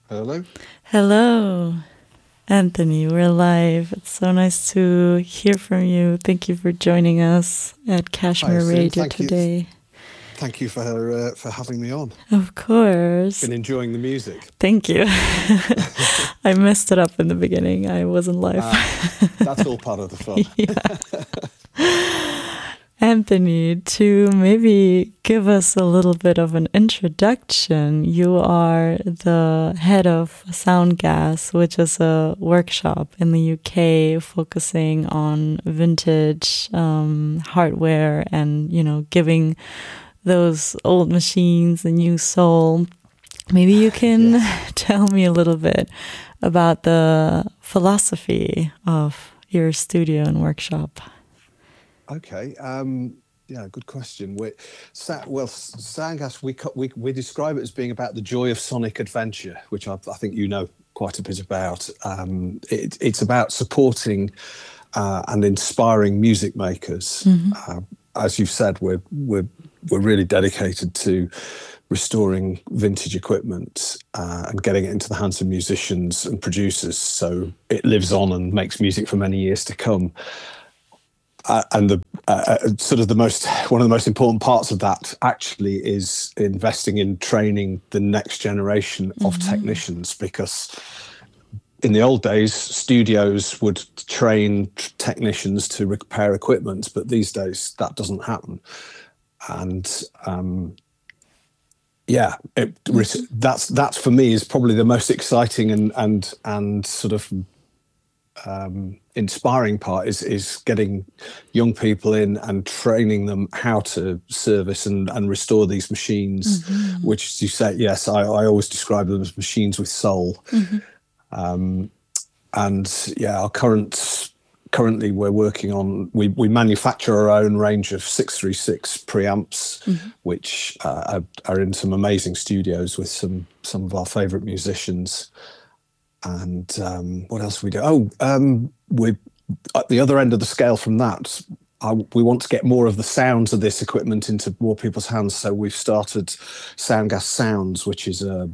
Hello. Hello, Anthony. We're live. It's so nice to hear from you. Thank you for joining us at Hi, Kashmir Sim. Radio Thank you. today. Thank you for having me on. Of course. Been enjoying the music. Thank you. I messed it up in the beginning. I wasn't live. That's all part of the fun. Anthony, to maybe give us a little bit of an introduction, you are the head of Soundgas, which is a workshop in the UK focusing on vintage hardware and, giving those old machines a new soul. Maybe you can tell me a little bit about the philosophy of your studio and workshop. Okay. Good question. Soundgas, we describe it as being about the joy of sonic adventure, which I think you know quite a bit about. It's about supporting and inspiring music makers. Mm-hmm. As you've said, we're really dedicated to restoring vintage equipment and getting it into the hands of musicians and producers, so it lives on and makes music for many years to come. And one of the most important parts of that actually is investing in training the next generation of technicians, because in the old days, studios would train technicians to repair equipment, but these days that doesn't happen. And that's for me is probably the most exciting and sort of inspiring part is getting young people in and training them how to service and restore these machines, which, as you say, yes, I always describe them as machines with soul. Currently we're working on, we manufacture our own range of 636 preamps, which are in some amazing studios with some of our favorite musicians. And what else we do? We're at the other end of the scale from that. We want to get more of the sounds of this equipment into more people's hands. So we've started Soundgas Sounds, which is a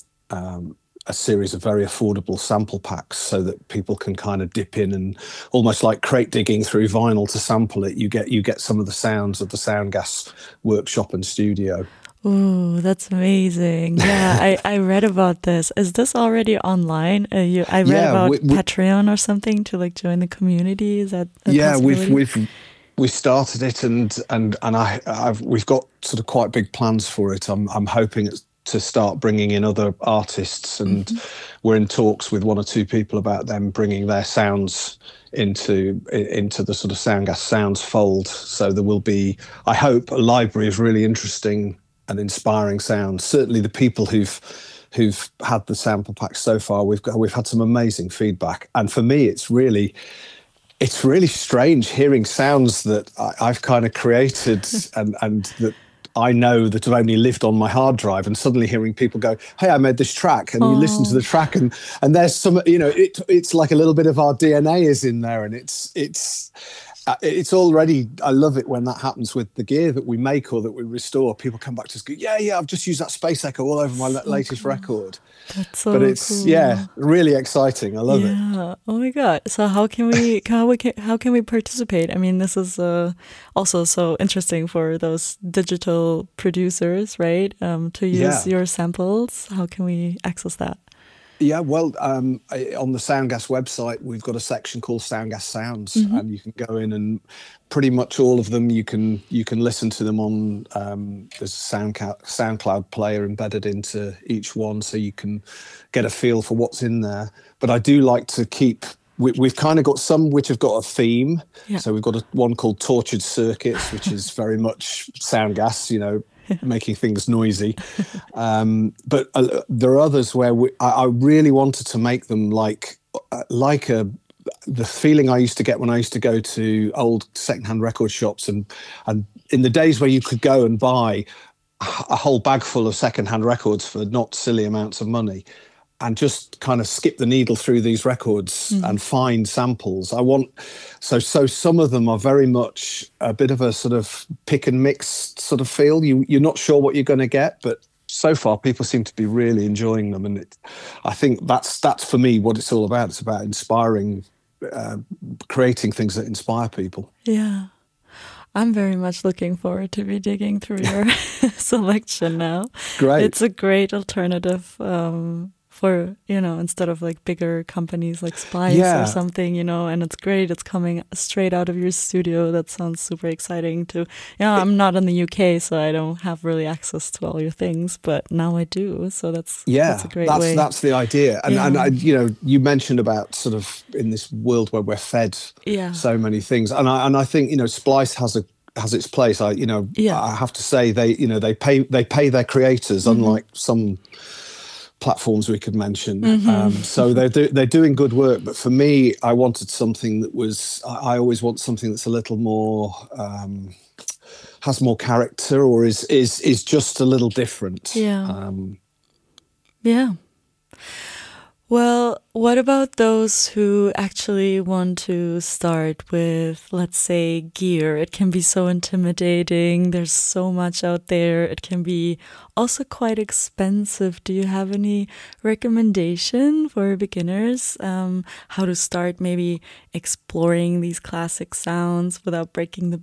series of very affordable sample packs, so that people can kind of dip in and almost like crate digging through vinyl to sample it. You get some of the sounds of the Soundgas workshop and studio. Oh, that's amazing. Yeah, I read about this. Is this already online? I read about Patreon or something to like join the community. Is that a possibility? We've started it and we've got sort of quite big plans for it. I'm hoping to start bringing in other artists, and we're in talks with one or two people about them bringing their sounds into the sort of Soundgas Sounds fold. So there will be, I hope, a library of really interesting and inspiring sounds. Certainly the people who've had the sample packs so far, we've had some amazing feedback. And for me, it's really strange hearing sounds that I've kind of created and that I know that have only lived on my hard drive, and suddenly hearing people go, "Hey, I made this track," and you listen to the track and there's some, it's like a little bit of our DNA is in there, and it's already, I love it when that happens with the gear that we make or that we restore. People come back to us, go, yeah, I've just used that Space Echo all over my latest record. That's so but it's cool. Really exciting. I love it. Oh my god! So how can we participate? I mean, this is also so interesting for those digital producers, right? To use your samples. How can we access that? Yeah, well, on the Soundgas website, we've got a section called Soundgas Sounds, and you can go in and pretty much all of them you can listen to them on. There's a SoundCloud player embedded into each one, so you can get a feel for what's in there. But I do like to keep. We've kind of got some which have got a theme. Yeah. So we've got one called Tortured Circuits, which is very much Soundgas, making things noisy. But there are others where I really wanted to make them like the feeling I used to get when I used to go to old secondhand record shops, and in the days where you could go and buy a whole bag full of secondhand records for not silly amounts of money, and just kind of skip the needle through these records and find samples. So some of them are very much a bit of a sort of pick and mix sort of feel. You're not sure what you're going to get, but so far people seem to be really enjoying them, and I think that's for me what it's all about. It's about inspiring, creating things that inspire people. Yeah. I'm very much looking forward to be digging through your selection now. Great. It's a great alternative for, instead of like bigger companies like Splice or something, and it's great. It's coming straight out of your studio. That sounds super exciting too. I'm not in the UK, so I don't have really access to all your things, but now I do. So that's a great way. That's the idea. And you mentioned about sort of in this world where we're fed so many things. And I think, Splice has its place. I have to say they pay their creators, unlike some platforms we could mention. So they're doing good work. But for me, I wanted something that was. I always want something that's a little more has more character, or is just a little different. Yeah. Well, what about those who actually want to start with, let's say, gear? It can be so intimidating. There's so much out there. It can be also quite expensive. Do you have any recommendation for beginners? How to start maybe exploring these classic sounds without breaking the